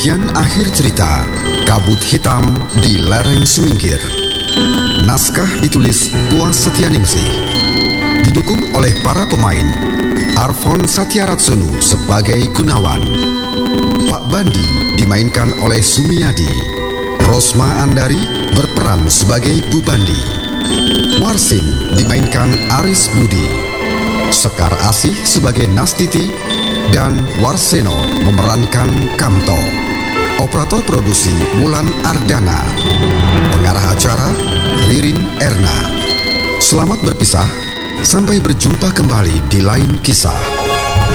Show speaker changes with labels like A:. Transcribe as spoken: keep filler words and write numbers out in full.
A: Demikian akhir cerita Kabut Hitam di Lereng Semingkir. Naskah ditulis Tuas Setianingsih, didukung oleh para pemain: Arfon Satyaratsunu sebagai Gunawan, Pak Bandi dimainkan oleh Sumiadi, Rosma Andari berperan sebagai Bu Bandi, Warsin dimainkan Aris Budi, Sekar Asih sebagai Nastiti, dan Warseno memerankan Kamto. Operator produksi Mulan Ardana. Pengarah acara Ririn Erna. Selamat berpisah, sampai berjumpa kembali di lain kisah.